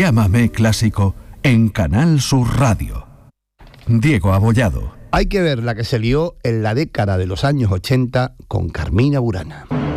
Llámame Clásico en Canal Sur Radio. Diego Abollado. Hay que ver la que se lió en la década de los años 80 con Carmina Burana.